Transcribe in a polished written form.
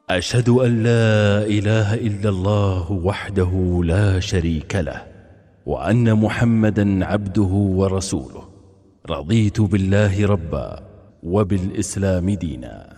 أشهد أن لا إله إلا الله وحده لا شريك له، وأن محمدا عبده ورسوله. رضيت بالله ربا وبالإسلام دينا.